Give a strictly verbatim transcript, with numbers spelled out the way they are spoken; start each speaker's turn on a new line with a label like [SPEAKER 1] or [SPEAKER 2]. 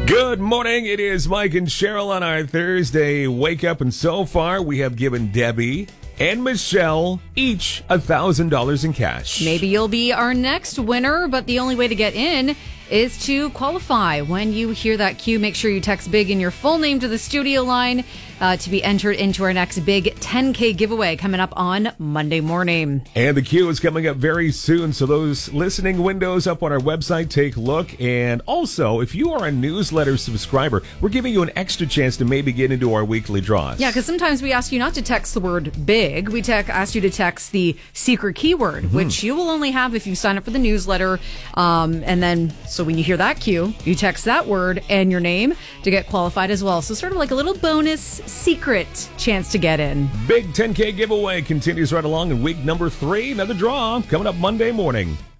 [SPEAKER 1] Good morning. It is Mike and Cheryl on our Thursday wake up, and so far we have given Debbie and Michelle each one thousand dollars in cash.
[SPEAKER 2] Maybe you'll be our next winner, but the only way to get in is to qualify. When you hear that cue, make sure you text BIG in your full name to the studio line uh, to be entered into our next big ten K giveaway coming up on Monday morning.
[SPEAKER 1] And the cue is coming up very soon, so those listening windows up on our website, take a look. And also, if you are a newsletter subscriber, we're giving you an extra chance to maybe get into our weekly draws.
[SPEAKER 2] Yeah, because sometimes we ask you not to text the word BIG. We te- ask you to text the secret keyword, mm-hmm. which you will only have if you sign up for the newsletter. Um, and then, so when you hear that cue, you text that word and your name to get qualified as well. So sort of like a little bonus secret chance to get in.
[SPEAKER 1] Big ten K giveaway continues right along in week number three. Another draw coming up Monday morning.